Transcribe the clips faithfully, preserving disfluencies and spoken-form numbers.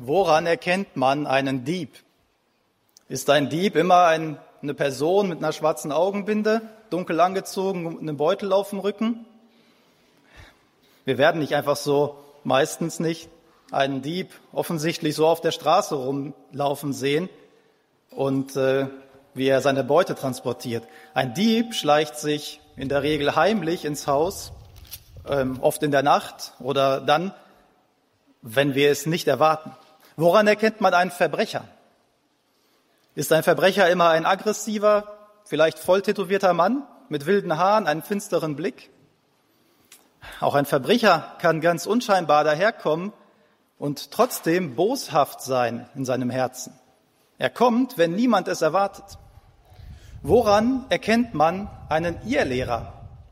Woran erkennt man einen Dieb? Ist ein Dieb immer ein, eine Person mit einer schwarzen Augenbinde, dunkel angezogen, mit einem Beutel auf dem Rücken? Wir werden nicht einfach so, meistens nicht, einen Dieb offensichtlich so auf der Straße rumlaufen sehen und äh, wie er seine Beute transportiert. Ein Dieb schleicht sich in der Regel heimlich ins Haus, ähm, oft in der Nacht oder dann, wenn wir es nicht erwarten. Woran erkennt man einen Verbrecher? Ist ein Verbrecher immer ein aggressiver, vielleicht voll tätowierter Mann mit wilden Haaren, einem finsteren Blick? Auch ein Verbrecher kann ganz unscheinbar daherkommen und trotzdem boshaft sein in seinem Herzen. Er kommt, wenn niemand es erwartet. Woran erkennt man einen Irrlehrer?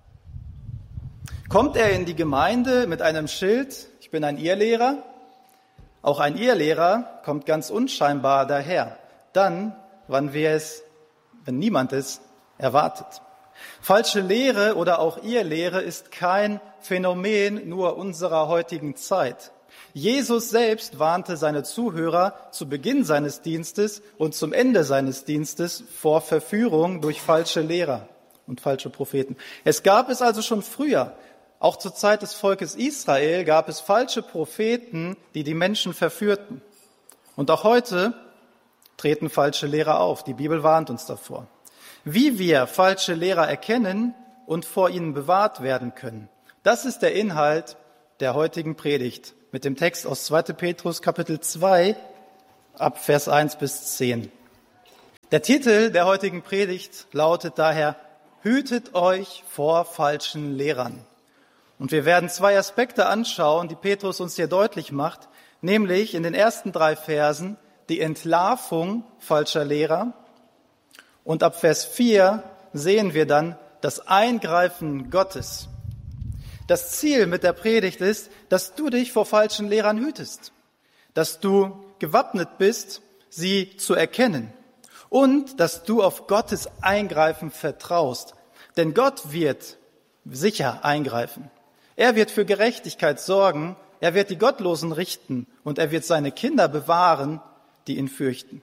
Kommt er in die Gemeinde mit einem Schild, ich bin ein Irrlehrer? Auch ein Irrlehrer kommt ganz unscheinbar daher. Dann, wann wir es, wenn niemand es erwartet. Falsche Lehre oder auch Irrlehre ist kein Phänomen nur unserer heutigen Zeit. Jesus selbst warnte seine Zuhörer zu Beginn seines Dienstes und zum Ende seines Dienstes vor Verführung durch falsche Lehrer und falsche Propheten. Es gab es also schon früher, auch zur Zeit des Volkes Israel, gab es falsche Propheten, die die Menschen verführten. Und auch heute treten falsche Lehrer auf. Die Bibel warnt uns davor. Wie wir falsche Lehrer erkennen und vor ihnen bewahrt werden können, das ist der Inhalt der heutigen Predigt mit dem Text aus zweiter Petrus Kapitel zwei ab Vers eins bis zehn. Der Titel der heutigen Predigt lautet daher: Hütet euch vor falschen Lehrern. Und wir werden zwei Aspekte anschauen, die Petrus uns hier deutlich macht, nämlich in den ersten drei Versen die Entlarvung falscher Lehrer und ab Vers vier sehen wir dann das Eingreifen Gottes. Das Ziel mit der Predigt ist, dass du dich vor falschen Lehrern hütest, dass du gewappnet bist, sie zu erkennen und dass du auf Gottes Eingreifen vertraust. Denn Gott wird sicher eingreifen. Er wird für Gerechtigkeit sorgen, er wird die Gottlosen richten und er wird seine Kinder bewahren, die ihn fürchten.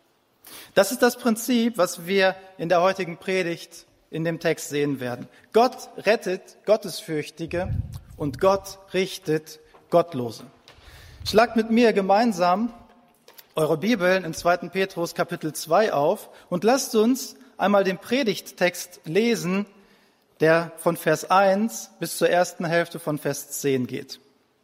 Das ist das Prinzip, was wir in der heutigen Predigt in dem Text sehen werden. Gott rettet Gottesfürchtige und Gott richtet Gottlose. Schlagt mit mir gemeinsam eure Bibeln in zweiter Petrus Kapitel zwei auf und lasst uns einmal den Predigttext lesen, der von Vers eins bis zur ersten Hälfte von Vers zehn geht.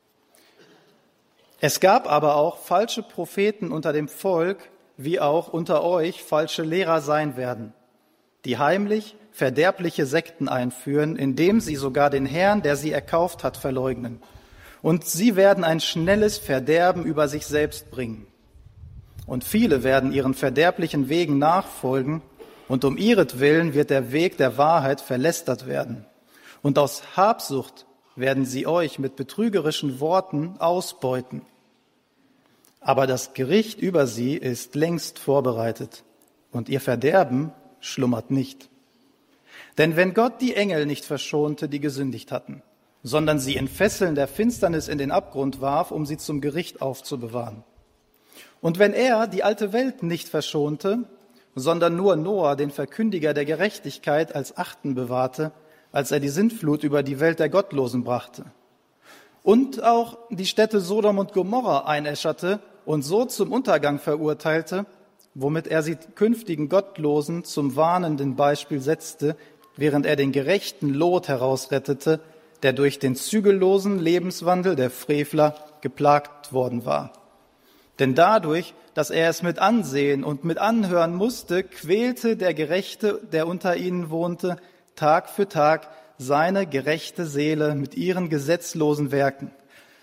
Es gab aber auch falsche Propheten unter dem Volk, wie auch unter euch falsche Lehrer sein werden, die heimlich verderbliche Sekten einführen, indem sie sogar den Herrn, der sie erkauft hat, verleugnen. Und sie werden ein schnelles Verderben über sich selbst bringen. Und viele werden ihren verderblichen Wegen nachfolgen, und um ihretwillen wird der Weg der Wahrheit verlästert werden. Und aus Habsucht werden sie euch mit betrügerischen Worten ausbeuten. Aber das Gericht über sie ist längst vorbereitet, und ihr Verderben schlummert nicht. Denn wenn Gott die Engel nicht verschonte, die gesündigt hatten, sondern sie in Fesseln der Finsternis in den Abgrund warf, um sie zum Gericht aufzubewahren. Und wenn er die alte Welt nicht verschonte, sondern nur Noah, den Verkündiger der Gerechtigkeit, als Achten bewahrte, als er die Sintflut über die Welt der Gottlosen brachte. Und auch die Städte Sodom und Gomorra einäscherte und so zum Untergang verurteilte, womit er sie künftigen Gottlosen zum warnenden Beispiel setzte, während er den gerechten Lot herausrettete, der durch den zügellosen Lebenswandel der Frevler geplagt worden war. Denn dadurch, dass er es mit ansehen und mit anhören musste, quälte der Gerechte, der unter ihnen wohnte, Tag für Tag seine gerechte Seele mit ihren gesetzlosen Werken.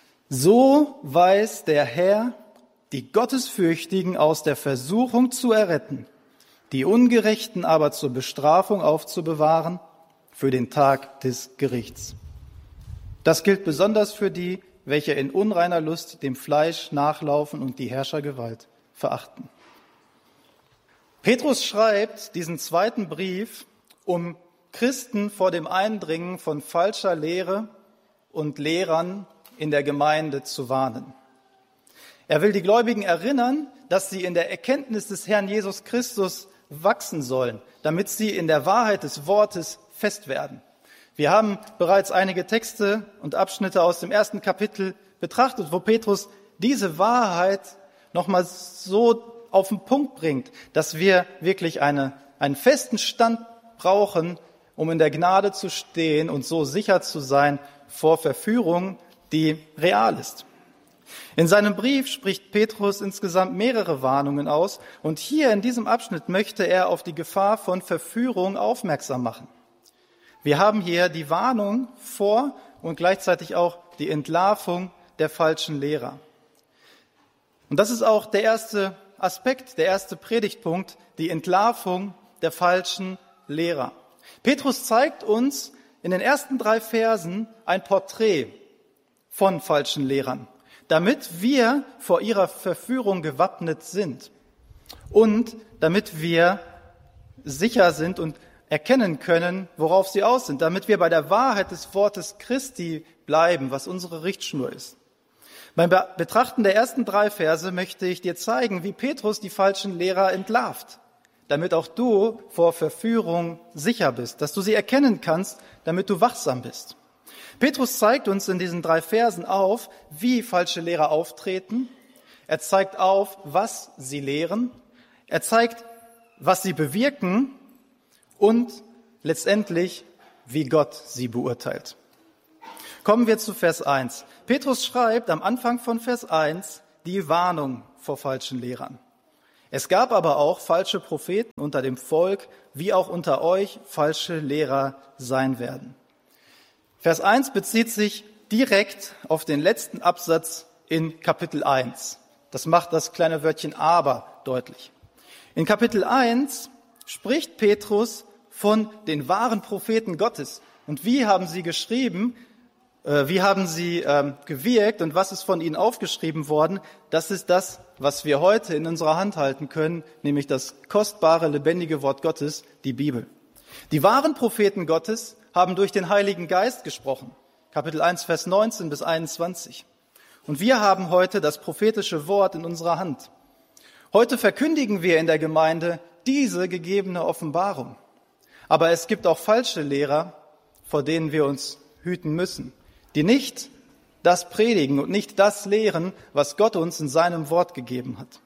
So weiß der Herr, die Gottesfürchtigen aus der Versuchung zu erretten, die Ungerechten aber zur Bestrafung aufzubewahren für den Tag des Gerichts. Das gilt besonders für die, welche in unreiner Lust dem Fleisch nachlaufen und die Herrschergewalt verachten. Petrus schreibt diesen zweiten Brief, um Christen vor dem Eindringen von falscher Lehre und Lehrern in der Gemeinde zu warnen. Er will die Gläubigen erinnern, dass sie in der Erkenntnis des Herrn Jesus Christus wachsen sollen, damit sie in der Wahrheit des Wortes fest werden. Wir haben bereits einige Texte und Abschnitte aus dem ersten Kapitel betrachtet, wo Petrus diese Wahrheit nochmal so auf den Punkt bringt, dass wir wirklich eine, einen festen Stand brauchen, um in der Gnade zu stehen und so sicher zu sein vor Verführung, die real ist. In seinem Brief spricht Petrus insgesamt mehrere Warnungen aus und hier in diesem Abschnitt möchte er auf die Gefahr von Verführung aufmerksam machen. Wir haben hier die Warnung vor und gleichzeitig auch die Entlarvung der falschen Lehrer. Und das ist auch der erste Aspekt, der erste Predigtpunkt, die Entlarvung der falschen Lehrer. Petrus zeigt uns in den ersten drei Versen ein Porträt von falschen Lehrern, damit wir vor ihrer Verführung gewappnet sind und damit wir sicher sind und erkennen können, worauf sie aus sind, damit wir bei der Wahrheit des Wortes Christi bleiben, was unsere Richtschnur ist. Beim Betrachten der ersten drei Verse möchte ich dir zeigen, wie Petrus die falschen Lehrer entlarvt, damit auch du vor Verführung sicher bist, dass du sie erkennen kannst, damit du wachsam bist. Petrus zeigt uns in diesen drei Versen auf, wie falsche Lehrer auftreten. Er zeigt auf, was sie lehren. Er zeigt, was sie bewirken und letztendlich, wie Gott sie beurteilt. Kommen wir zu Vers eins. Petrus schreibt am Anfang von Vers eins die Warnung vor falschen Lehrern. Es gab aber auch falsche Propheten unter dem Volk, wie auch unter euch falsche Lehrer sein werden. Vers eins bezieht sich direkt auf den letzten Absatz in Kapitel eins. Das macht das kleine Wörtchen aber deutlich. In Kapitel eins spricht Petrus von den wahren Propheten Gottes. Und wie haben sie geschrieben, äh, wie haben sie äh, gewirkt und was ist von ihnen aufgeschrieben worden? Das ist das, was wir heute in unserer Hand halten können, nämlich das kostbare, lebendige Wort Gottes, die Bibel. Die wahren Propheten Gottes haben durch den Heiligen Geist gesprochen. Kapitel eins, Vers neunzehn bis einundzwanzig. Und wir haben heute das prophetische Wort in unserer Hand. Heute verkündigen wir in der Gemeinde diese gegebene Offenbarung. Aber es gibt auch falsche Lehrer, vor denen wir uns hüten müssen, die nicht das predigen und nicht das lehren, was Gott uns in seinem Wort gegeben hat.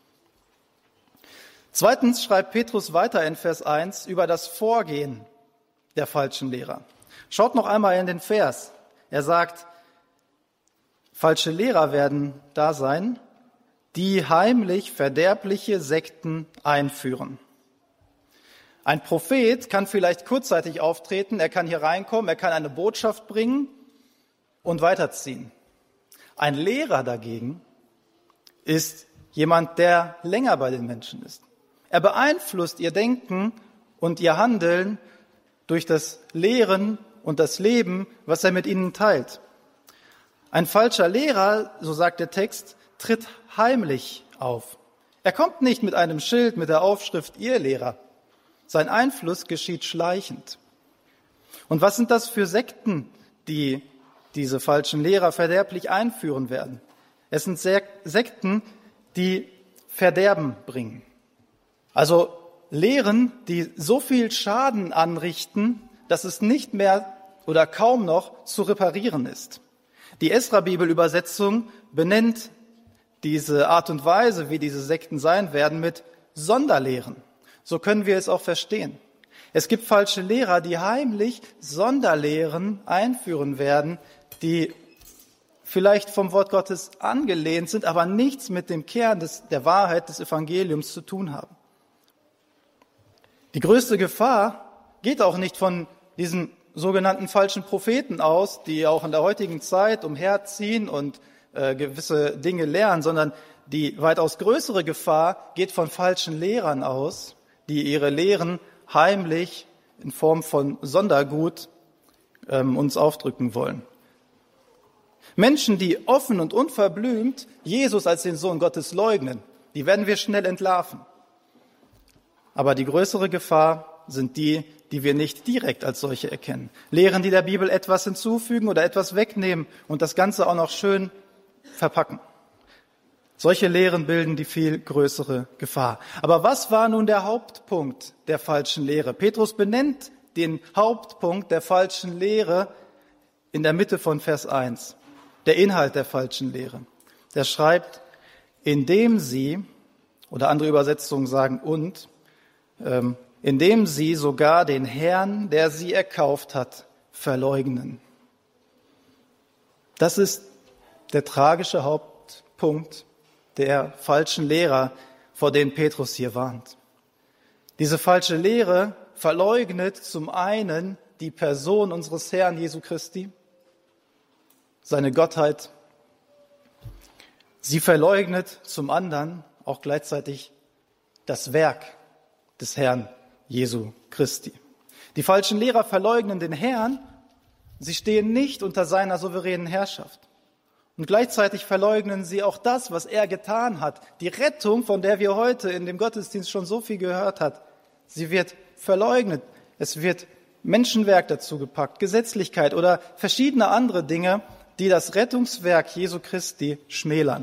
Zweitens schreibt Petrus weiter in Vers eins über das Vorgehen der falschen Lehrer. Schaut noch einmal in den Vers. Er sagt, falsche Lehrer werden da sein, die heimlich verderbliche Sekten einführen. Ein Prophet kann vielleicht kurzzeitig auftreten, er kann hier reinkommen, er kann eine Botschaft bringen und weiterziehen. Ein Lehrer dagegen ist jemand, der länger bei den Menschen ist. Er beeinflusst ihr Denken und ihr Handeln durch das Lehren und das Leben, was er mit ihnen teilt. Ein falscher Lehrer, so sagt der Text, tritt heimlich auf. Er kommt nicht mit einem Schild mit der Aufschrift Ihr Lehrer. Sein Einfluss geschieht schleichend. Und was sind das für Sekten, die diese falschen Lehrer verderblich einführen werden? Es sind Sekten, die Verderben bringen. Also Lehren, die so viel Schaden anrichten, dass es nicht mehr oder kaum noch zu reparieren ist. Die Esra-Bibel-Übersetzung benennt diese Art und Weise, wie diese Sekten sein werden, mit Sonderlehren. So können wir es auch verstehen. Es gibt falsche Lehrer, die heimlich Sonderlehren einführen werden, die vielleicht vom Wort Gottes angelehnt sind, aber nichts mit dem Kern des, der Wahrheit des Evangeliums zu tun haben. Die größte Gefahr geht auch nicht von diesen sogenannten falschen Propheten aus, die auch in der heutigen Zeit umherziehen und äh, gewisse Dinge lehren, sondern die weitaus größere Gefahr geht von falschen Lehrern aus, die ihre Lehren heimlich in Form von Sondergut ähm, uns aufdrücken wollen. Menschen, die offen und unverblümt Jesus als den Sohn Gottes leugnen, die werden wir schnell entlarven. Aber die größere Gefahr sind die, die wir nicht direkt als solche erkennen. Lehren, die der Bibel etwas hinzufügen oder etwas wegnehmen und das Ganze auch noch schön verpacken. Solche Lehren bilden die viel größere Gefahr. Aber was war nun der Hauptpunkt der falschen Lehre? Petrus benennt den Hauptpunkt der falschen Lehre in der Mitte von Vers eins. Der Inhalt der falschen Lehre. Der schreibt, indem sie, oder andere Übersetzungen sagen und, ähm, indem sie sogar den Herrn, der sie erkauft hat, verleugnen. Das ist der tragische Hauptpunkt der falschen Lehrer, vor denen Petrus hier warnt. Diese falsche Lehre verleugnet zum einen die Person unseres Herrn Jesu Christi, seine Gottheit. Sie verleugnet zum anderen auch gleichzeitig das Werk des Herrn Jesu Christi. Die falschen Lehrer verleugnen den Herrn, sie stehen nicht unter seiner souveränen Herrschaft. Und gleichzeitig verleugnen sie auch das, was er getan hat. Die Rettung, von der wir heute in dem Gottesdienst schon so viel gehört haben, sie wird verleugnet. Es wird Menschenwerk dazu gepackt, Gesetzlichkeit oder verschiedene andere Dinge, die das Rettungswerk Jesu Christi schmälern.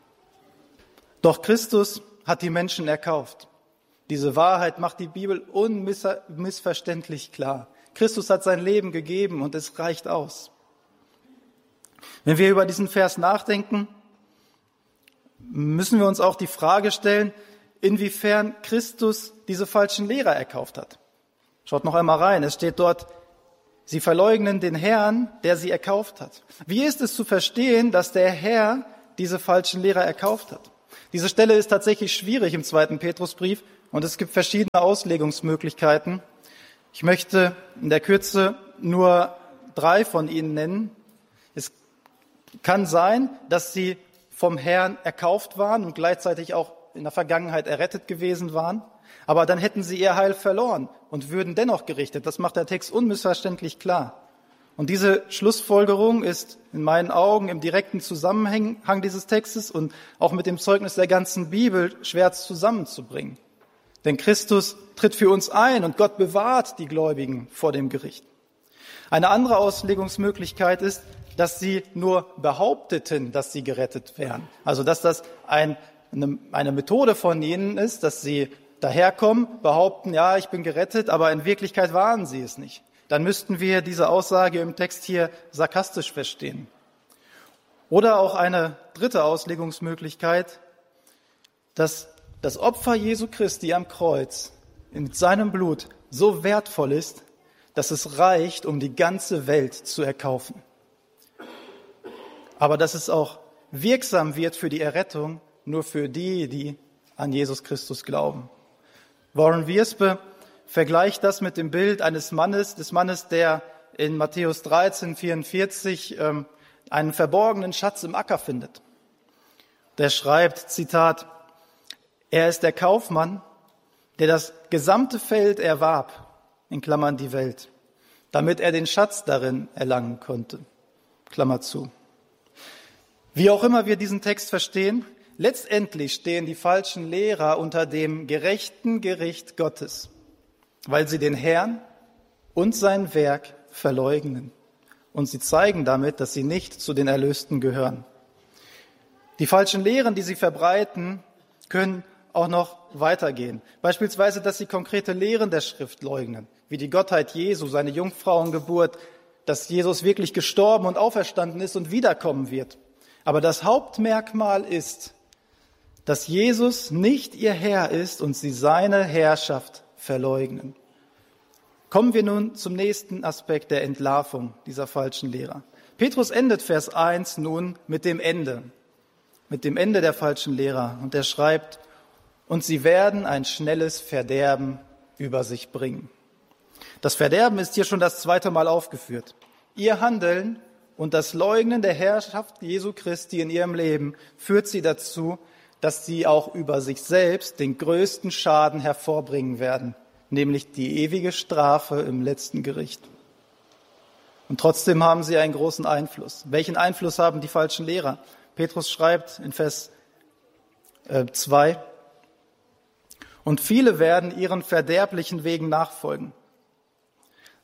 Doch Christus hat die Menschen erkauft. Diese Wahrheit macht die Bibel unmissverständlich klar. Christus hat sein Leben gegeben und es reicht aus. Wenn wir über diesen Vers nachdenken, müssen wir uns auch die Frage stellen, inwiefern Christus diese falschen Lehrer erkauft hat. Schaut noch einmal rein, es steht dort, sie verleugnen den Herrn, der sie erkauft hat. Wie ist es zu verstehen, dass der Herr diese falschen Lehrer erkauft hat? Diese Stelle ist tatsächlich schwierig im zweiten Petrusbrief und es gibt verschiedene Auslegungsmöglichkeiten. Ich möchte in der Kürze nur drei von ihnen nennen. Es kann sein, dass sie vom Herrn erkauft waren und gleichzeitig auch in der Vergangenheit errettet gewesen waren. Aber dann hätten sie ihr Heil verloren und würden dennoch gerichtet. Das macht der Text unmissverständlich klar. Und diese Schlussfolgerung ist in meinen Augen im direkten Zusammenhang dieses Textes und auch mit dem Zeugnis der ganzen Bibel schwer zusammenzubringen. Denn Christus tritt für uns ein und Gott bewahrt die Gläubigen vor dem Gericht. Eine andere Auslegungsmöglichkeit ist, dass sie nur behaupteten, dass sie gerettet wären. Also dass das ein, eine, eine Methode von ihnen ist, dass sie daherkommen, behaupten, ja, ich bin gerettet, aber in Wirklichkeit waren sie es nicht. Dann müssten wir diese Aussage im Text hier sarkastisch verstehen. Oder auch eine dritte Auslegungsmöglichkeit, dass das Opfer Jesu Christi am Kreuz mit seinem Blut so wertvoll ist, dass es reicht, um die ganze Welt zu erkaufen. Aber dass es auch wirksam wird für die Errettung nur für die, die an Jesus Christus glauben. Warren Wiersbe vergleicht das mit dem Bild eines Mannes, des Mannes, der in Matthäus dreizehn, vierundvierzig ähm, einen verborgenen Schatz im Acker findet. Der schreibt, Zitat, er ist der Kaufmann, der das gesamte Feld erwarb, in Klammern die Welt, damit er den Schatz darin erlangen konnte, Klammer zu. Wie auch immer wir diesen Text verstehen, letztendlich stehen die falschen Lehrer unter dem gerechten Gericht Gottes, weil sie den Herrn und sein Werk verleugnen. Und sie zeigen damit, dass sie nicht zu den Erlösten gehören. Die falschen Lehren, die sie verbreiten, können auch noch weitergehen. Beispielsweise, dass sie konkrete Lehren der Schrift leugnen, wie die Gottheit Jesu, seine Jungfrauengeburt, dass Jesus wirklich gestorben und auferstanden ist und wiederkommen wird. Aber das Hauptmerkmal ist, dass Jesus nicht ihr Herr ist und sie seine Herrschaft verleugnen. Kommen wir nun zum nächsten Aspekt der Entlarvung dieser falschen Lehrer. Petrus endet Vers eins nun mit dem Ende, mit dem Ende der falschen Lehrer. Und er schreibt, und sie werden ein schnelles Verderben über sich bringen. Das Verderben ist hier schon das zweite Mal aufgeführt. Ihr Handeln und das Leugnen der Herrschaft Jesu Christi in ihrem Leben führt sie dazu, dass sie auch über sich selbst den größten Schaden hervorbringen werden, nämlich die ewige Strafe im letzten Gericht. Und trotzdem haben sie einen großen Einfluss. Welchen Einfluss haben die falschen Lehrer? Petrus schreibt in Vers zwei, und viele werden ihren verderblichen Wegen nachfolgen.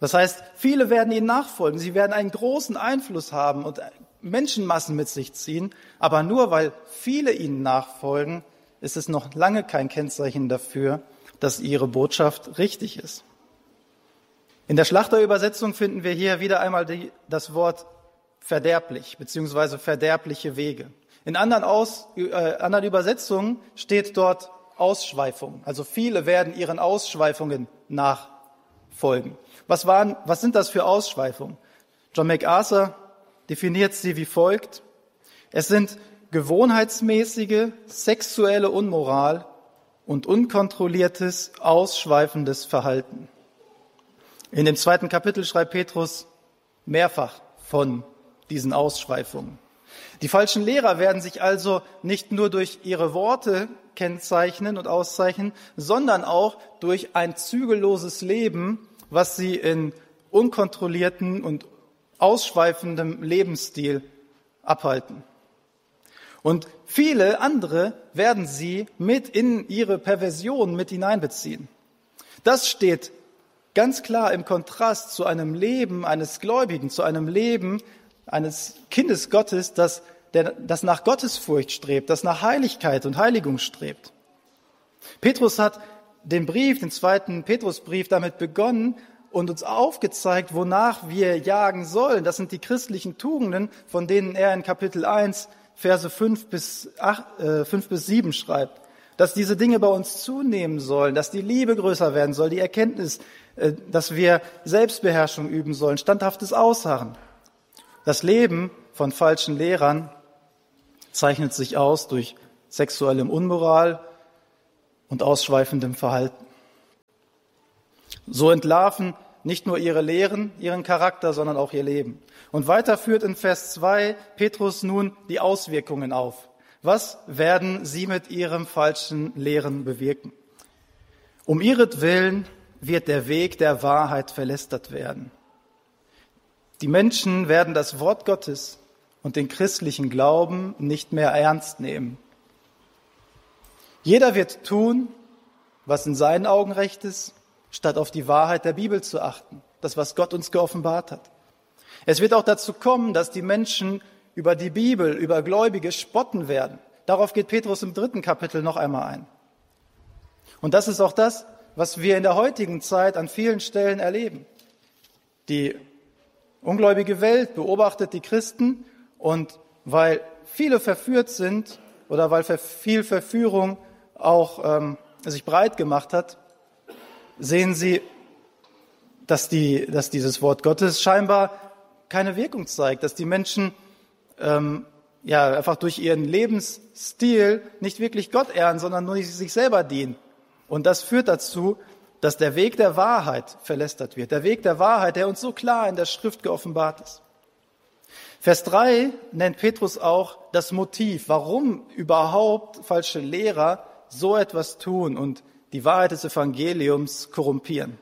Das heißt, viele werden ihnen nachfolgen, sie werden einen großen Einfluss haben und Menschenmassen mit sich ziehen, aber nur weil viele ihnen nachfolgen, ist es noch lange kein Kennzeichen dafür, dass ihre Botschaft richtig ist. In der Schlachterübersetzung finden wir hier wieder einmal die, das Wort verderblich bzw. verderbliche Wege. In anderen, Aus, äh, anderen Übersetzungen steht dort Ausschweifung. Also viele werden ihren Ausschweifungen nachfolgen. Was, waren, was sind das für Ausschweifungen? John MacArthur definiert sie wie folgt. Es sind gewohnheitsmäßige sexuelle Unmoral und unkontrolliertes, ausschweifendes Verhalten. In dem zweiten Kapitel schreibt Petrus mehrfach von diesen Ausschweifungen. Die falschen Lehrer werden sich also nicht nur durch ihre Worte kennzeichnen und auszeichnen, sondern auch durch ein zügelloses Leben, was sie in unkontrollierten und ausschweifendem Lebensstil abhalten. Und viele andere werden sie mit in ihre Perversion mit hineinbeziehen. Das steht ganz klar im Kontrast zu einem Leben eines Gläubigen, zu einem Leben eines Kindes Gottes, das, der, das nach Gottesfurcht strebt, das nach Heiligkeit und Heiligung strebt. Petrus hat den Brief, den zweiten Petrusbrief, damit begonnen und uns aufgezeigt, wonach wir jagen sollen. Das sind die christlichen Tugenden, von denen er in Kapitel eins, Verse fünf bis sieben schreibt. Dass diese Dinge bei uns zunehmen sollen, dass die Liebe größer werden soll, die Erkenntnis, äh, dass wir Selbstbeherrschung üben sollen, standhaftes Ausharren. Das Leben von falschen Lehrern zeichnet sich aus durch sexuellem Unmoral und ausschweifendem Verhalten. So entlarven nicht nur ihre Lehren, ihren Charakter, sondern auch ihr Leben. Und weiter führt in Vers zwei Petrus nun die Auswirkungen auf. Was werden sie mit ihrem falschen Lehren bewirken? Um ihretwillen wird der Weg der Wahrheit verlästert werden. Die Menschen werden das Wort Gottes und den christlichen Glauben nicht mehr ernst nehmen. Jeder wird tun, was in seinen Augen recht ist, statt auf die Wahrheit der Bibel zu achten, das, was Gott uns geoffenbart hat. Es wird auch dazu kommen, dass die Menschen über die Bibel, über Gläubige spotten werden. Darauf geht Petrus im dritten Kapitel noch einmal ein. Und das ist auch das, was wir in der heutigen Zeit an vielen Stellen erleben. Die ungläubige Welt beobachtet die Christen und weil viele verführt sind oder weil viel Verführung auch ähm, sich breit gemacht hat, sehen sie, dass, die, dass dieses Wort Gottes scheinbar keine Wirkung zeigt, dass die Menschen ähm, ja einfach durch ihren Lebensstil nicht wirklich Gott ehren, sondern nur sich selber dienen. Und das führt dazu, dass der Weg der Wahrheit verlästert wird. Der Weg der Wahrheit, der uns so klar in der Schrift geoffenbart ist. Vers drei nennt Petrus auch das Motiv, warum überhaupt falsche Lehrer so etwas tun und die Wahrheit des Evangeliums korrumpieren.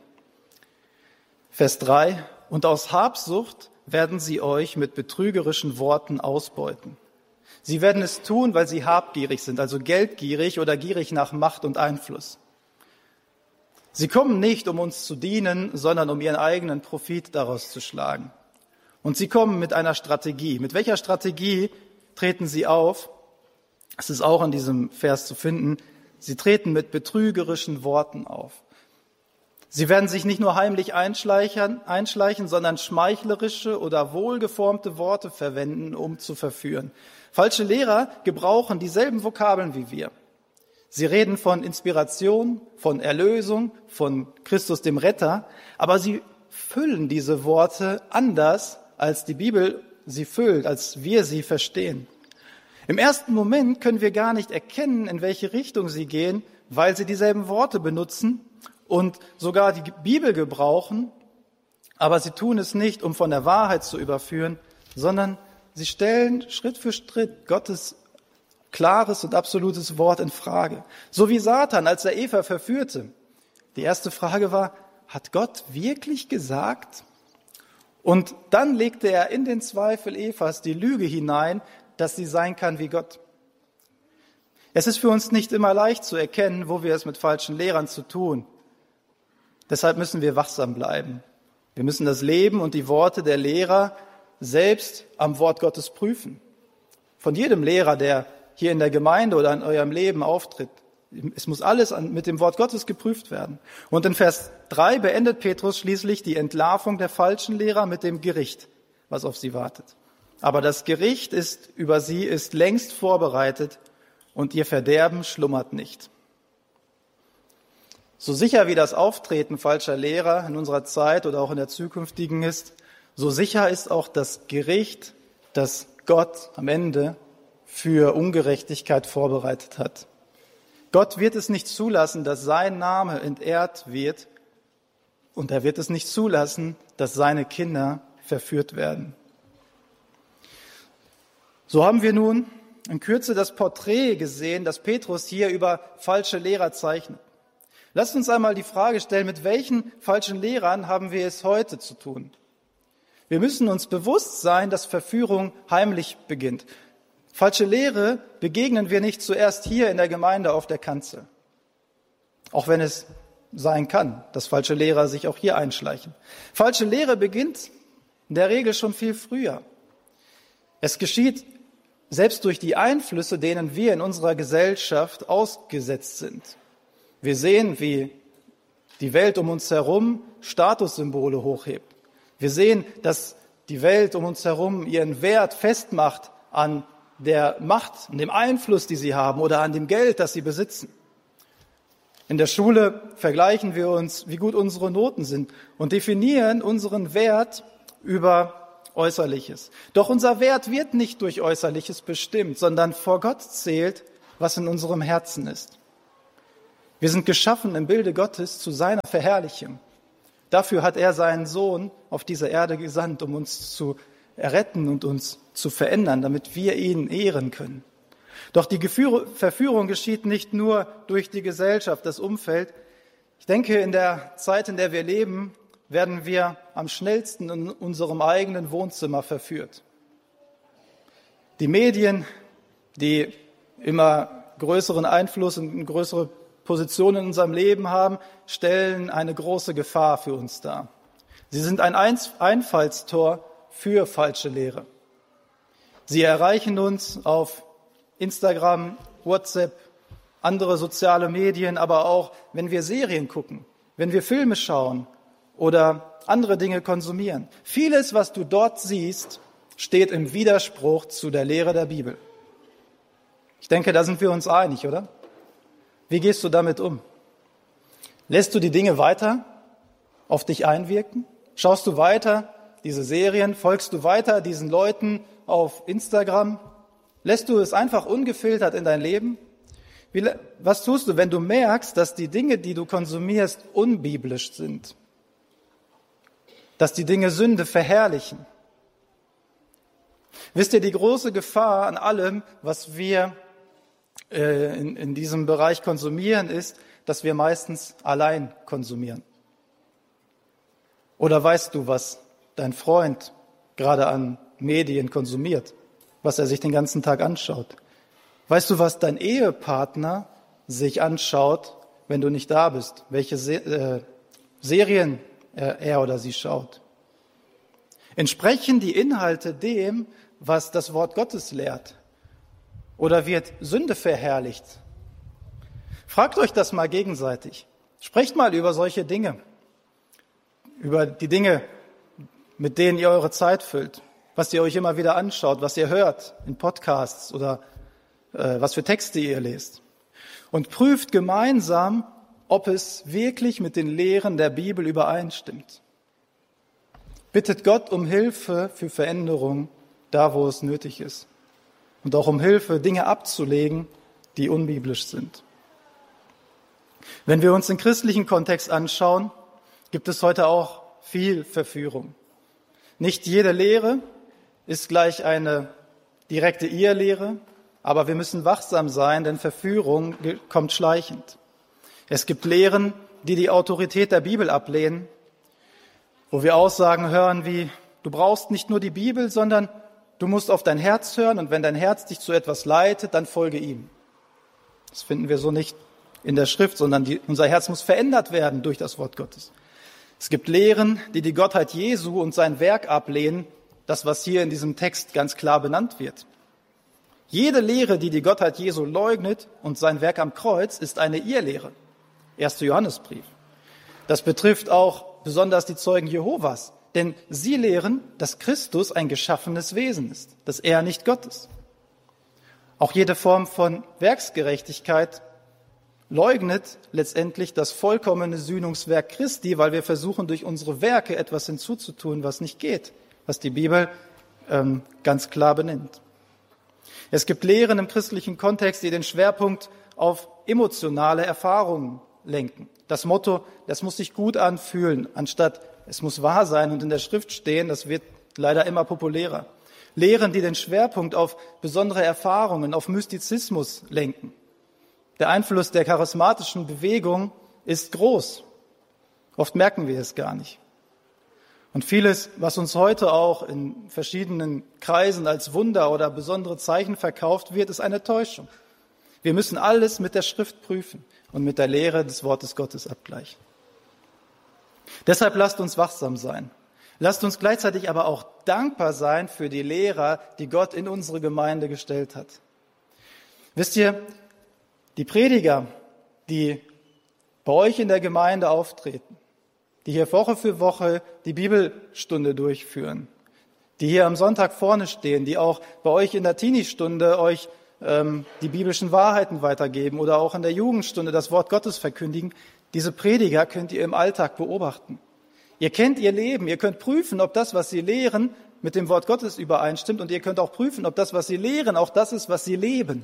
Vers drei: Und aus Habsucht werden sie euch mit betrügerischen Worten ausbeuten. Sie werden es tun, weil sie habgierig sind, also geldgierig oder gierig nach Macht und Einfluss. Sie kommen nicht, um uns zu dienen, sondern um ihren eigenen Profit daraus zu schlagen. Und sie kommen mit einer Strategie. Mit welcher Strategie treten sie auf? Es ist auch in diesem Vers zu finden. Sie treten mit betrügerischen Worten auf. Sie werden sich nicht nur heimlich einschleichen, einschleichen, sondern schmeichlerische oder wohlgeformte Worte verwenden, um zu verführen. Falsche Lehrer gebrauchen dieselben Vokabeln wie wir. Sie reden von Inspiration, von Erlösung, von Christus dem Retter, aber sie füllen diese Worte anders, als die Bibel sie füllt, als wir sie verstehen. Im ersten Moment können wir gar nicht erkennen, in welche Richtung sie gehen, weil sie dieselben Worte benutzen und sogar die Bibel gebrauchen, aber sie tun es nicht, um von der Wahrheit zu überführen, sondern sie stellen Schritt für Schritt Gottes klares und absolutes Wort in Frage. So wie Satan, als er Eva verführte. Die erste Frage war, hat Gott wirklich gesagt? Und dann legte er in den Zweifel Evas die Lüge hinein, dass sie sein kann wie Gott. Es ist für uns nicht immer leicht zu erkennen, wo wir es mit falschen Lehrern zu tun. Deshalb müssen wir wachsam bleiben. Wir müssen das Leben und die Worte der Lehrer selbst am Wort Gottes prüfen. Von jedem Lehrer, der hier in der Gemeinde oder in eurem Leben auftritt. Es muss alles mit dem Wort Gottes geprüft werden. Und in Vers drei beendet Petrus schließlich die Entlarvung der falschen Lehrer mit dem Gericht, was auf sie wartet. Aber das Gericht ist über sie ist längst vorbereitet und ihr Verderben schlummert nicht. So sicher wie das Auftreten falscher Lehrer in unserer Zeit oder auch in der zukünftigen ist, so sicher ist auch das Gericht, das Gott am Ende für Ungerechtigkeit vorbereitet hat. Gott wird es nicht zulassen, dass sein Name entehrt wird, und er wird es nicht zulassen, dass seine Kinder verführt werden. So haben wir nun in Kürze das Porträt gesehen, das Petrus hier über falsche Lehrer zeichnet. Lasst uns einmal die Frage stellen, mit welchen falschen Lehrern haben wir es heute zu tun? Wir müssen uns bewusst sein, dass Verführung heimlich beginnt. Falsche Lehre begegnen wir nicht zuerst hier in der Gemeinde auf der Kanzel. Auch wenn es sein kann, dass falsche Lehrer sich auch hier einschleichen. Falsche Lehre beginnt in der Regel schon viel früher. Es geschieht selbst durch die Einflüsse, denen wir in unserer Gesellschaft ausgesetzt sind. Wir sehen, wie die Welt um uns herum Statussymbole hochhebt. Wir sehen, dass die Welt um uns herum ihren Wert festmacht an der Macht, an dem Einfluss, die sie haben oder an dem Geld, das sie besitzen. In der Schule vergleichen wir uns, wie gut unsere Noten sind und definieren unseren Wert über Äußerliches. Doch unser Wert wird nicht durch Äußerliches bestimmt, sondern vor Gott zählt, was in unserem Herzen ist. Wir sind geschaffen im Bilde Gottes zu seiner Verherrlichung. Dafür hat er seinen Sohn auf diese Erde gesandt, um uns zu erretten und uns zu verändern, damit wir ihn ehren können. Doch die Verführung geschieht nicht nur durch die Gesellschaft, das Umfeld. Ich denke, in der Zeit, in der wir leben, werden wir am schnellsten in unserem eigenen Wohnzimmer verführt. Die Medien, die immer größeren Einfluss und eine größere Position in unserem Leben haben, stellen eine große Gefahr für uns dar. Sie sind ein Einfallstor für falsche Lehre. Sie erreichen uns auf Instagram, WhatsApp, andere soziale Medien, aber auch, wenn wir Serien gucken, wenn wir Filme schauen oder andere Dinge konsumieren. Vieles, was du dort siehst, steht im Widerspruch zu der Lehre der Bibel. Ich denke, da sind wir uns einig, oder? Wie gehst du damit um? Lässt du die Dinge weiter auf dich einwirken? Schaust du weiter diese Serien? Folgst du weiter diesen Leuten auf Instagram? Lässt du es einfach ungefiltert in dein Leben? Wie, was tust du, wenn du merkst, dass die Dinge, die du konsumierst, unbiblisch sind? Dass die Dinge Sünde verherrlichen? Wisst ihr, die große Gefahr an allem, was wir äh, in, in diesem Bereich konsumieren, ist, dass wir meistens allein konsumieren. Oder weißt du, was dein Freund gerade an Medien konsumiert, was er sich den ganzen Tag anschaut? Weißt du, was dein Ehepartner sich anschaut, wenn du nicht da bist? Welche Se- äh, Serien er, er oder sie schaut? Entsprechen die Inhalte dem, was das Wort Gottes lehrt? Oder wird Sünde verherrlicht? Fragt euch das mal gegenseitig. Sprecht mal über solche Dinge. Über die Dinge, mit denen ihr eure Zeit füllt. Was ihr euch immer wieder anschaut, was ihr hört in Podcasts oder äh, was für Texte ihr lest. Und prüft gemeinsam, ob es wirklich mit den Lehren der Bibel übereinstimmt. Bittet Gott um Hilfe für Veränderung, da wo es nötig ist. Und auch um Hilfe, Dinge abzulegen, die unbiblisch sind. Wenn wir uns den christlichen Kontext anschauen, gibt es heute auch viel Verführung. Nicht jede Lehre ist gleich eine direkte Irrlehre, aber wir müssen wachsam sein, denn Verführung kommt schleichend. Es gibt Lehren, die die Autorität der Bibel ablehnen, wo wir Aussagen hören wie, du brauchst nicht nur die Bibel, sondern du musst auf dein Herz hören und wenn dein Herz dich zu etwas leitet, dann folge ihm. Das finden wir so nicht in der Schrift, sondern die, unser Herz muss verändert werden durch das Wort Gottes. Es gibt Lehren, die die Gottheit Jesu und sein Werk ablehnen, das, was hier in diesem Text ganz klar benannt wird. Jede Lehre, die die Gottheit Jesu leugnet und sein Werk am Kreuz, ist eine Irrlehre. erster Johannesbrief. Das betrifft auch besonders die Zeugen Jehovas, denn sie lehren, dass Christus ein geschaffenes Wesen ist, dass er nicht Gott ist. Auch jede Form von Werksgerechtigkeit leugnet letztendlich das vollkommene Sühnungswerk Christi, weil wir versuchen, durch unsere Werke etwas hinzuzutun, was nicht geht, was die Bibel ähm, ganz klar benennt. Es gibt Lehren im christlichen Kontext, die den Schwerpunkt auf emotionale Erfahrungen lenken. Das Motto, das muss sich gut anfühlen, anstatt es muss wahr sein und in der Schrift stehen, das wird leider immer populärer. Lehren, die den Schwerpunkt auf besondere Erfahrungen, auf Mystizismus lenken. Der Einfluss der charismatischen Bewegung ist groß. Oft merken wir es gar nicht. Und vieles, was uns heute auch in verschiedenen Kreisen als Wunder oder besondere Zeichen verkauft wird, ist eine Täuschung. Wir müssen alles mit der Schrift prüfen und mit der Lehre des Wortes Gottes abgleichen. Deshalb lasst uns wachsam sein. Lasst uns gleichzeitig aber auch dankbar sein für die Lehrer, die Gott in unsere Gemeinde gestellt hat. Wisst ihr, die Prediger, die bei euch in der Gemeinde auftreten, die hier Woche für Woche die Bibelstunde durchführen, die hier am Sonntag vorne stehen, die auch bei euch in der Teenie-Stunde euch ähm, die biblischen Wahrheiten weitergeben oder auch in der Jugendstunde das Wort Gottes verkündigen, diese Prediger könnt ihr im Alltag beobachten. Ihr kennt ihr Leben, ihr könnt prüfen, ob das, was sie lehren, mit dem Wort Gottes übereinstimmt und ihr könnt auch prüfen, ob das, was sie lehren, auch das ist, was sie leben.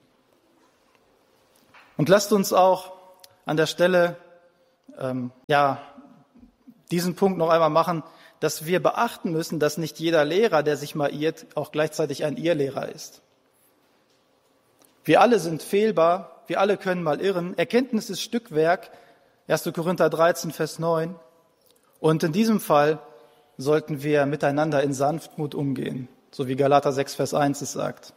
Und lasst uns auch an der Stelle ähm, ja diesen Punkt noch einmal machen, dass wir beachten müssen, dass nicht jeder Lehrer, der sich mal irrt, auch gleichzeitig ein Irrlehrer ist. Wir alle sind fehlbar, wir alle können mal irren. Erkenntnis ist Stückwerk, erster Korinther dreizehn, Vers neun. Und in diesem Fall sollten wir miteinander in Sanftmut umgehen, so wie Galater sechs, Vers eins es sagt.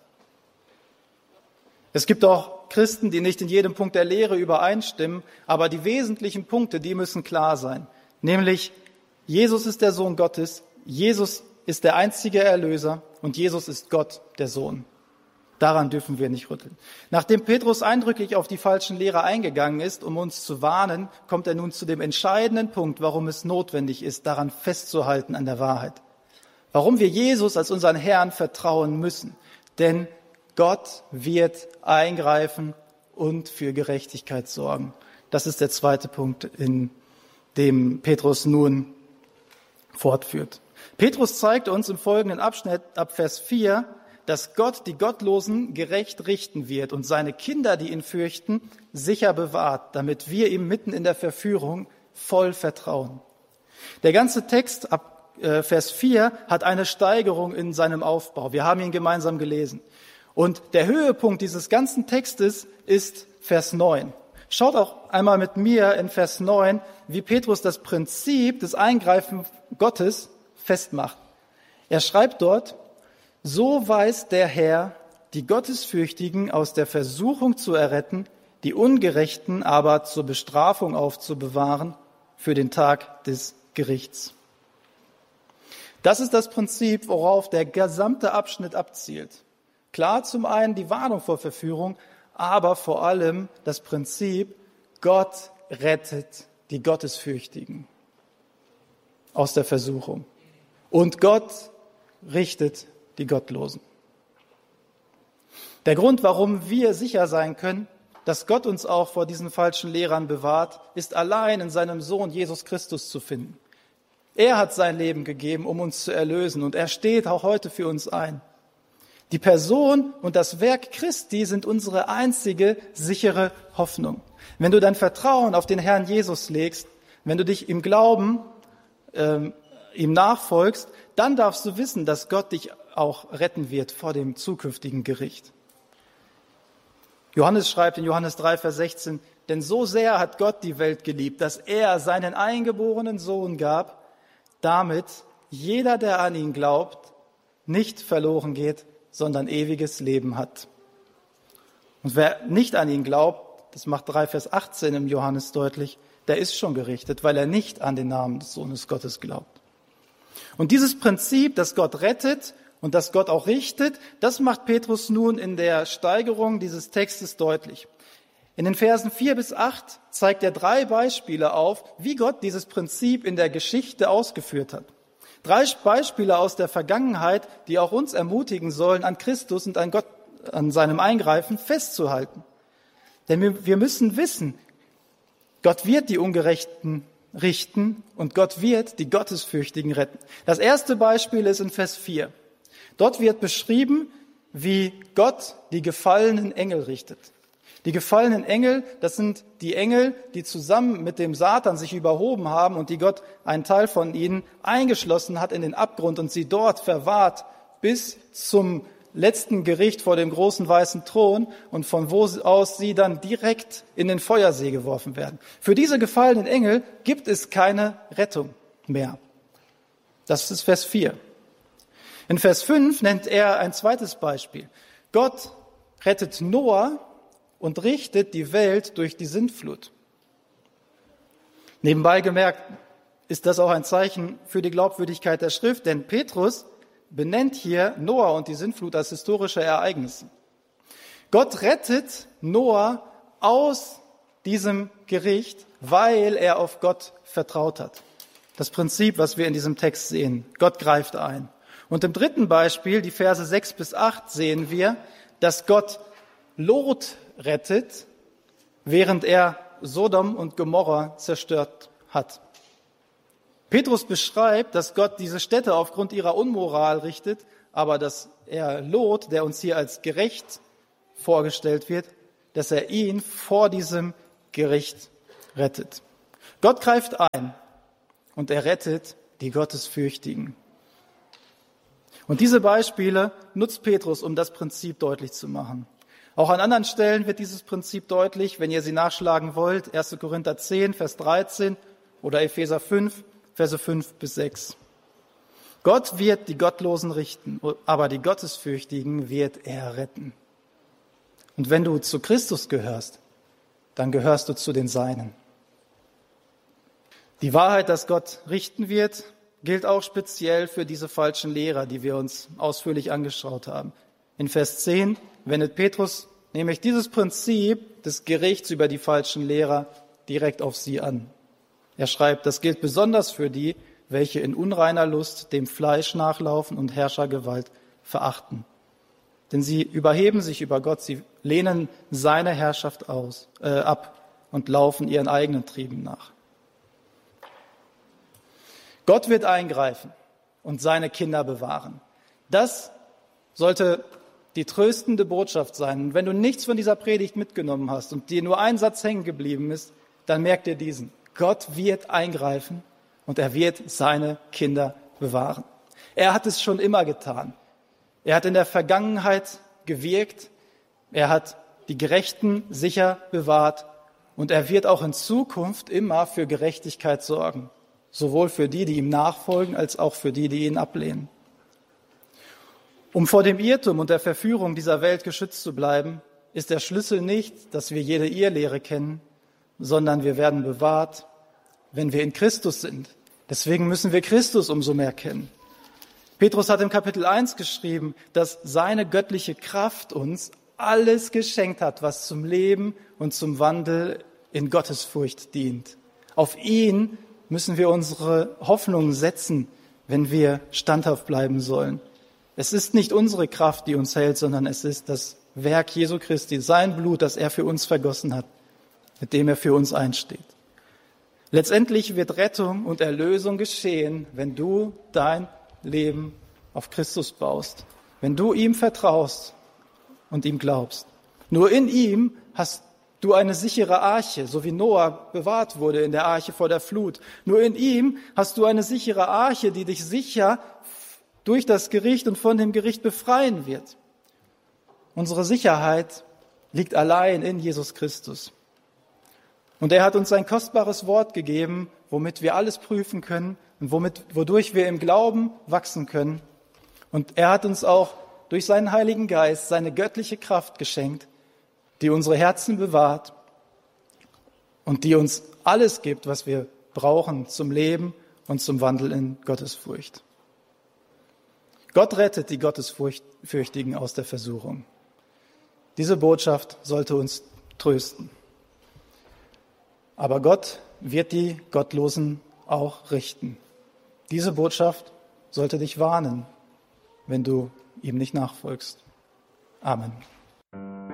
Es gibt auch Christen, die nicht in jedem Punkt der Lehre übereinstimmen, aber die wesentlichen Punkte, die müssen klar sein. Nämlich, Jesus ist der Sohn Gottes, Jesus ist der einzige Erlöser und Jesus ist Gott, der Sohn. Daran dürfen wir nicht rütteln. Nachdem Petrus eindrücklich auf die falschen Lehrer eingegangen ist, um uns zu warnen, kommt er nun zu dem entscheidenden Punkt, warum es notwendig ist, daran festzuhalten an der Wahrheit. Warum wir Jesus als unseren Herrn vertrauen müssen. Denn Gott wird eingreifen und für Gerechtigkeit sorgen. Das ist der zweite Punkt, in dem Petrus nun fortführt. Petrus zeigt uns im folgenden Abschnitt ab Vers vier, dass Gott die Gottlosen gerecht richten wird und seine Kinder, die ihn fürchten, sicher bewahrt, damit wir ihm mitten in der Verführung voll vertrauen. Der ganze Text ab äh, Vers vier hat eine Steigerung in seinem Aufbau. Wir haben ihn gemeinsam gelesen. Und der Höhepunkt dieses ganzen Textes ist Vers neun. Schaut auch einmal mit mir in Vers neun, wie Petrus das Prinzip des Eingreifens Gottes festmacht. Er schreibt dort: So weiß der Herr, die Gottesfürchtigen aus der Versuchung zu erretten, die Ungerechten aber zur Bestrafung aufzubewahren für den Tag des Gerichts. Das ist das Prinzip, worauf der gesamte Abschnitt abzielt. Klar, zum einen die Warnung vor Verführung, aber vor allem das Prinzip, Gott rettet die Gottesfürchtigen aus der Versuchung. Und Gott richtet die Gottlosen. Der Grund, warum wir sicher sein können, dass Gott uns auch vor diesen falschen Lehrern bewahrt, ist allein in seinem Sohn Jesus Christus zu finden. Er hat sein Leben gegeben, um uns zu erlösen, und er steht auch heute für uns ein. Die Person und das Werk Christi sind unsere einzige sichere Hoffnung. Wenn du dein Vertrauen auf den Herrn Jesus legst, wenn du dich im Glauben ähm, ihm nachfolgst, dann darfst du wissen, dass Gott dich auch retten wird vor dem zukünftigen Gericht. Johannes schreibt in Johannes drei, Vers sechzehn, denn so sehr hat Gott die Welt geliebt, dass er seinen eingeborenen Sohn gab, damit jeder, der an ihn glaubt, nicht verloren geht, sondern ewiges Leben hat. Und wer nicht an ihn glaubt, das macht drei Vers achtzehn im Johannes deutlich, der ist schon gerichtet, weil er nicht an den Namen des Sohnes Gottes glaubt. Und dieses Prinzip, dass Gott rettet und dass Gott auch richtet, das macht Petrus nun in der Steigerung dieses Textes deutlich. In den Versen vier bis acht zeigt er drei Beispiele auf, wie Gott dieses Prinzip in der Geschichte ausgeführt hat. Drei Beispiele aus der Vergangenheit, die auch uns ermutigen sollen, an Christus und an Gott, an seinem Eingreifen festzuhalten. Denn wir, wir müssen wissen, Gott wird die Ungerechten richten und Gott wird die Gottesfürchtigen retten. Das erste Beispiel ist in Vers vier. Dort wird beschrieben, wie Gott die gefallenen Engel richtet. Die gefallenen Engel, das sind die Engel, die zusammen mit dem Satan sich überhoben haben und die Gott einen Teil von ihnen eingeschlossen hat in den Abgrund und sie dort verwahrt bis zum letzten Gericht vor dem großen weißen Thron und von wo aus sie dann direkt in den Feuersee geworfen werden. Für diese gefallenen Engel gibt es keine Rettung mehr. Das ist Vers vier. In Vers fünf nennt er ein zweites Beispiel. Gott rettet Noah und richtet die Welt durch die Sintflut. Nebenbei gemerkt ist das auch ein Zeichen für die Glaubwürdigkeit der Schrift, denn Petrus benennt hier Noah und die Sintflut als historische Ereignisse. Gott rettet Noah aus diesem Gericht, weil er auf Gott vertraut hat. Das Prinzip, was wir in diesem Text sehen. Gott greift ein. Und im dritten Beispiel, die Verse sechs bis acht, sehen wir, dass Gott Lot rettet, während er Sodom und Gomorra zerstört hat. Petrus beschreibt, dass Gott diese Städte aufgrund ihrer Unmoral richtet, aber dass er Lot, der uns hier als gerecht vorgestellt wird, dass er ihn vor diesem Gericht rettet. Gott greift ein und er rettet die Gottesfürchtigen. Und diese Beispiele nutzt Petrus, um das Prinzip deutlich zu machen. Auch an anderen Stellen wird dieses Prinzip deutlich, wenn ihr sie nachschlagen wollt. erster Korinther zehn, Vers dreizehn oder Epheser fünf, Verse fünf bis sechs. Gott wird die Gottlosen richten, aber die Gottesfürchtigen wird er retten. Und wenn du zu Christus gehörst, dann gehörst du zu den Seinen. Die Wahrheit, dass Gott richten wird, gilt auch speziell für diese falschen Lehrer, die wir uns ausführlich angeschaut haben. In Vers zehn wendet Petrus nämlich dieses Prinzip des Gerichts über die falschen Lehrer direkt auf sie an. Er schreibt, das gilt besonders für die, welche in unreiner Lust dem Fleisch nachlaufen und Herrschergewalt verachten. Denn sie überheben sich über Gott, sie lehnen seine Herrschaft aus, äh, ab und laufen ihren eigenen Trieben nach. Gott wird eingreifen und seine Kinder bewahren. Das sollte die tröstende Botschaft sein. Und wenn du nichts von dieser Predigt mitgenommen hast und dir nur ein Satz hängen geblieben ist, dann merk dir diesen. Gott wird eingreifen und er wird seine Kinder bewahren. Er hat es schon immer getan. Er hat in der Vergangenheit gewirkt. Er hat die Gerechten sicher bewahrt und er wird auch in Zukunft immer für Gerechtigkeit sorgen. Sowohl für die, die ihm nachfolgen, als auch für die, die ihn ablehnen. Um vor dem Irrtum und der Verführung dieser Welt geschützt zu bleiben, ist der Schlüssel nicht, dass wir jede Irrlehre kennen, sondern wir werden bewahrt, wenn wir in Christus sind. Deswegen müssen wir Christus umso mehr kennen. Petrus hat im Kapitel eins geschrieben, dass seine göttliche Kraft uns alles geschenkt hat, was zum Leben und zum Wandel in Gottesfurcht dient. Auf ihn müssen wir unsere Hoffnung setzen, wenn wir standhaft bleiben sollen. Es ist nicht unsere Kraft, die uns hält, sondern es ist das Werk Jesu Christi, sein Blut, das er für uns vergossen hat, mit dem er für uns einsteht. Letztendlich wird Rettung und Erlösung geschehen, wenn du dein Leben auf Christus baust, wenn du ihm vertraust und ihm glaubst. Nur in ihm hast du eine sichere Arche, so wie Noah bewahrt wurde in der Arche vor der Flut. Nur in ihm hast du eine sichere Arche, die dich sicher durch das Gericht und von dem Gericht befreien wird. Unsere Sicherheit liegt allein in Jesus Christus. Und er hat uns sein kostbares Wort gegeben, womit wir alles prüfen können und womit, wodurch wir im Glauben wachsen können. Und er hat uns auch durch seinen Heiligen Geist seine göttliche Kraft geschenkt, die unsere Herzen bewahrt und die uns alles gibt, was wir brauchen zum Leben und zum Wandel in Gottesfurcht. Gott rettet die Gottesfürchtigen aus der Versuchung. Diese Botschaft sollte uns trösten. Aber Gott wird die Gottlosen auch richten. Diese Botschaft sollte dich warnen, wenn du ihm nicht nachfolgst. Amen.